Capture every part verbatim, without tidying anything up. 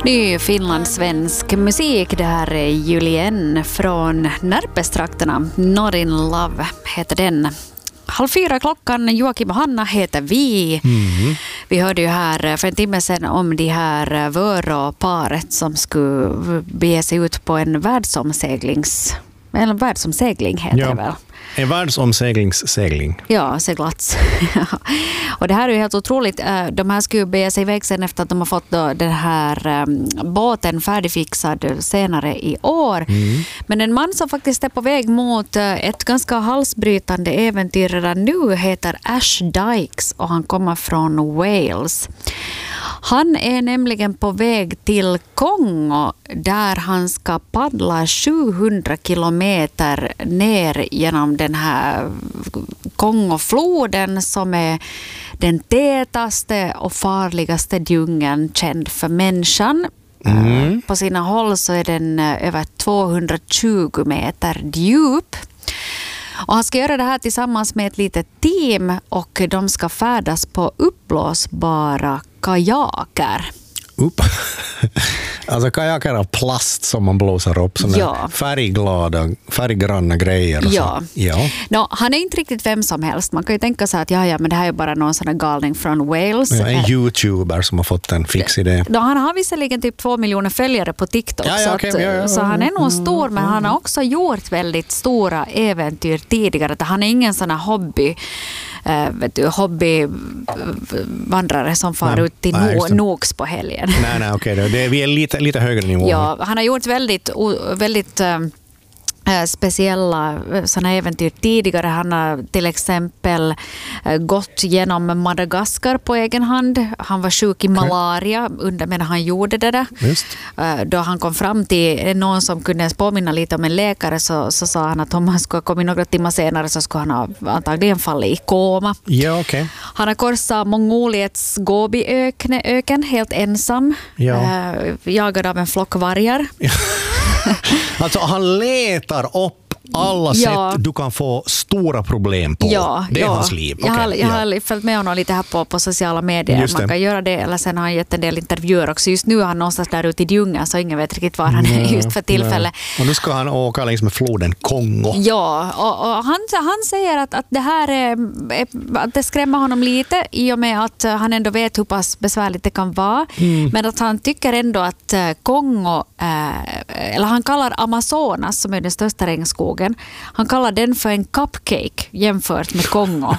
Ny finlandssvensk musik, det här är Julien från Närpestrakterna. Not in love heter den. Halv fyra klockan, Joakim och Hanna heter vi. Mm. Vi hörde ju här för en timme sedan om de här Vörå-paret som skulle bege sig ut på en världsomseglings... Eller världsomsegling heter ja. det väl. En världsomseglingssegling. Ja, seglats. Och det här är ju helt otroligt. De här skulle bege sig iväg sen efter att de har fått den här båten färdigfixad senare i år. Mm. Men en man som faktiskt är på väg mot ett ganska halsbrytande äventyr redan nu heter Ash Dykes och han kommer från Wales. Han är nämligen på väg till Kongo där han ska paddla sjuhundra kilometer ner genom den här Kongofloden som är den tätaste och farligaste djungeln känd för människan. Mm. På sina håll så är den över tvåhundratjugo meter djup. Och han ska göra det här tillsammans med ett litet team och de ska färdas på uppblåsbara kajaker. Upp. Alltså kajaker av plast som man blåser upp, såna ja. färgglada, färggranna grejer. Och ja. Så. Ja. No, han är inte riktigt vem som helst. Man kan ju tänka sig att ja, ja, men det här är bara någon sån här galning från Wales. Ja, en YouTuber som har fått en fix idé. No, han har visserligen typ två miljoner följare på TikTok. Ja, ja, så, okay, att, ja, ja, så han är nog stor, men han har också gjort väldigt stora äventyr tidigare. Han är ingen sån här hobby Uh, vet du, hobbyvandrare som far nej, ut till nej, no- Noks på helgen. Nej, nej, okej. Okay. Det, vi är lite, lite högre nivå. Ja, han har gjort väldigt, väldigt uh, speciella såna äventyr tidigare. Han har till exempel uh, gått genom Madagaskar på egen hand. Han var sjuk i okay. malaria under medan han gjorde det där. Just. Uh, då han kom fram till någon som kunde påminna lite om en läkare så, så sa han att om han skulle komma några timmar senare så skulle han ha antagligen fallit i koma. Ja, okay. Han har korsat Mongoliets Gobi-öken helt ensam. Ja. Uh, jagad av en flock vargar. Alltså han letar upp alla ja. sätt du kan få stora problem på. Ja, det är ja. hans liv. Jag, okay, har, jag ja. har följt med honom lite här på, på sociala medier. Man kan göra det, eller sen har han gett en del intervjuer också. Just nu är han någonstans där ute i djungeln så ingen vet riktigt var han nej, är just för tillfället. Och nu ska han åka längs med floden Kongo. Ja, och, och han, han säger att, att det här är, att det skrämmer honom lite i och med att han ändå vet hur pass besvärligt det kan vara. Mm. Men att han tycker ändå att Kongo, eller han kallar Amazonas som är den största regnskogen, han kallar den för en cupcake jämfört med Kongo.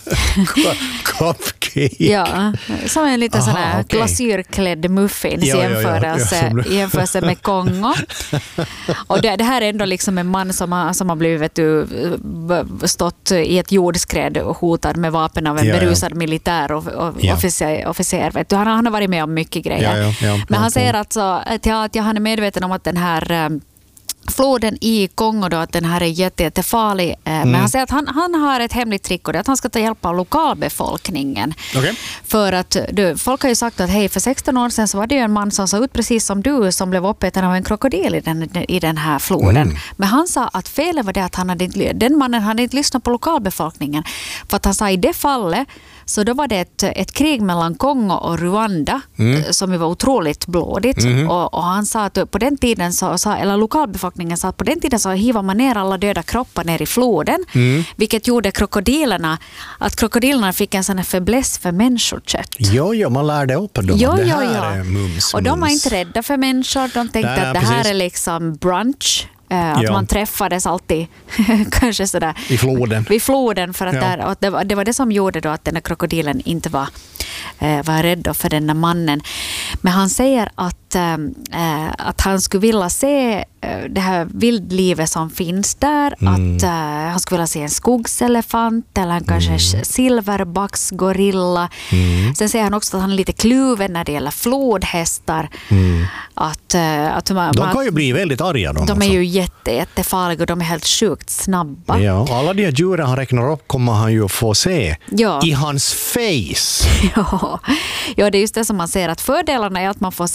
Cupcake? Ja, som en liten sån här okay. glasyrklädd muffins i jämförelse, ja, ja, ja. jämförelse med Kongo. Och det, det här är ändå liksom en man som har, som har blivit vet du, stått i ett jordskred och hotad med vapen av en ja, berusad ja. militär och, och ja. officer. officer vet du. Han, han har varit med om mycket grejer. Ja, ja, ja, Men han säger alltså att, ja, att han är medveten om att den här floden i Kongo då, att den här är jätte, jättefarlig. Mm. Men han säger att han, han har ett hemligt trick och det är att han ska ta hjälp av lokalbefolkningen. Okay. För att du, folk har ju sagt att hej, för sexton år sedan så var det ju en man som såg ut precis som du som blev uppäten av en krokodil i den, i den här floden. Mm. Men han sa att felet var det att han hade inte, den mannen hade inte lyssnat på lokalbefolkningen. För att han sa i det fallet så då var det ett, ett krig mellan Kongo och Rwanda mm. som var otroligt blådigt. Mm. Och, och han sa att på den tiden så, så eller lokalbefolkningen sa att på den tiden så hivar man ner alla döda kroppar ner i floden. Mm. Vilket gjorde krokodilerna att krokodilerna fick en sån här fäbless för människokött. Jo, jo, man lärde upp dem. Jo, det jo, här jo. är mums, och de var mums. inte rädda för människor. De tänkte Nej, att det här precis. är liksom brunch. Att ja. man träffades alltid kanske sådär i floden. vid floden för att, ja. där, att det, var, det var det som gjorde då att den här krokodilen inte var, eh, var rädd för den där mannen. Men han säger att, eh, att han skulle vilja se eh, det här vildlivet som finns där. Mm. Att eh, han skulle vilja se en skogselefant eller kanske mm. silverbacksgorilla. Mm. Sen säger han också att han är lite kluven när det gäller flodhästar. Mm. Att, eh, att man, de kan ju bli väldigt arga. De, de är ju jätte, jättefarliga och de är helt sjukt snabba. Ja, alla de här djuren han räknar upp kommer han ju få se ja. i hans face. Ja. ja, det är just det som man ser att fördelarna är att man får se fantastiskt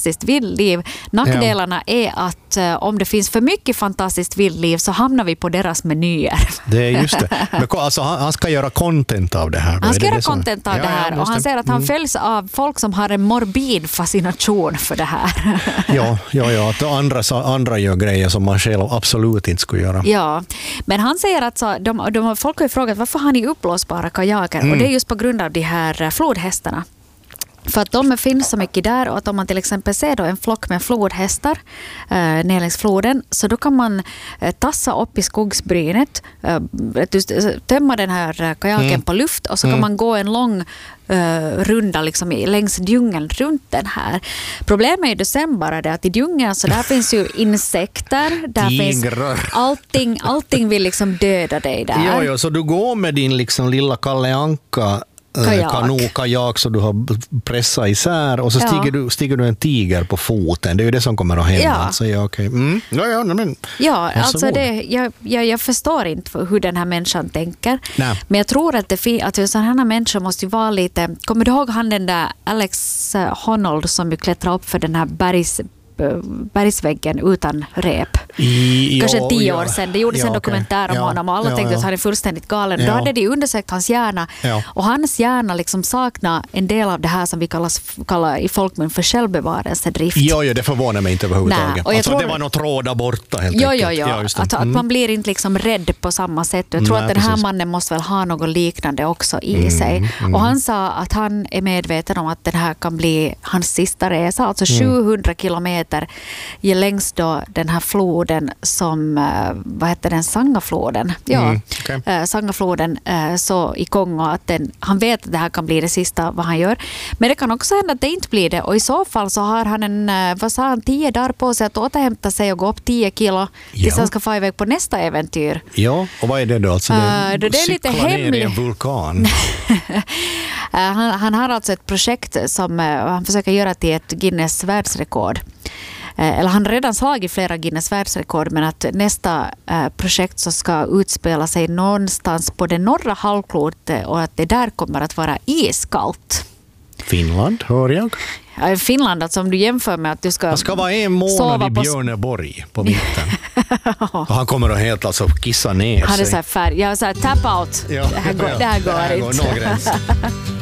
fantastiskt vildliv. Nackdelarna ja. är att uh, om det finns för mycket fantastiskt vildliv så hamnar vi på deras menyer. Det är just det. Men, alltså, han, han ska göra content av det här. Han ska göra det content av ja, det här ja, och han säger att han mm. följs av folk som har en morbid fascination för det här. ja, ja, ja, att andra, andra gör grejer som man själv absolut inte skulle göra. Ja, men han säger att så, de, de, folk har ju frågat varför har ni uppblåsbara kajaker mm. och det är just på grund av de här flodhästarna. För att de finns så mycket där och att om man till exempel ser då en flock med flodhästar eh, ner längs floden så då kan man eh, tassa upp i skogsbrynet, eh, tömma den här kajaken mm. på luft och så kan mm. man gå en lång eh, runda liksom längs djungeln runt den här. Problemet är ju sen bara det att i djungeln så där finns ju insekter, där Tigrar. finns allting, allting vill liksom döda dig där. Ja, ja, så du går med din liksom lilla Kalle Anka Kajak. Kano, kajak så du har pressat isär och så stiger, ja. du, stiger du en tiger på foten. Det är ju det som kommer att hända. Ja, alltså, ja, okay. mm. ja, ja, men, ja alltså det, jag, jag, jag förstår inte hur den här människan tänker. Nej. Men jag tror att, det, att sådana här människor måste ju vara lite... Kommer du ihåg han den där Alex Honnold som ju klättrade upp för den här bergs... bergsväggen utan rep. I, Kanske ja, tio ja. år sedan. Det gjordes ja, en dokumentär okay. om ja, honom och alla ja, tänkte ja. att han är fullständigt galen. Ja. Då hade de undersökt hans hjärna ja. och hans hjärna liksom saknar en del av det här som vi kallas, kallar i folkmun för självbevarelsedrift. Ja, ja, det förvånar mig inte överhuvudtaget. Och jag alltså tror... det var något råda borta helt jo, enkelt. Jo, jo. Ja, att, mm. att man blir inte liksom rädd på samma sätt. Jag tror Nej, att den här precis. mannen måste väl ha något liknande också i mm, sig. Mm. Och han sa att han är medveten om att den här kan bli hans sista resa. Alltså mm. sjuhundra kilometer längs då den här floden som, vad heter den, Sangafloden. Ja, mm, okay. äh, Sangafloden äh, så i Kongo att den, han vet att det här kan bli det sista vad han gör. Men det kan också hända att det inte blir det och i så fall så har han en, vad sa han, tio dagar på sig att återhämta sig och gå upp tio kilo tills ja. han ska få iväg på nästa äventyr. Ja, och vad är det då? Alltså det, uh, det är lite hemligt. En vulkan. han, han har alltså ett projekt som uh, han försöker göra till ett Guinness världsrekord. Eller han har redan slagit flera Guinness världsrekord men att nästa eh, projekt så ska utspela sig någonstans på det norra halvklotet och att det där kommer att vara iskallt. Finland, hör jag. Ja, Finland, alltså om du jämför med att du ska... Han ska vara en månad i Björneborg på vintern. Och han kommer att helt alltså kissa ner sig. Han är så här färg. Jag har så här tap out. Ja, det här går, ja, det här går det här inte. Går, no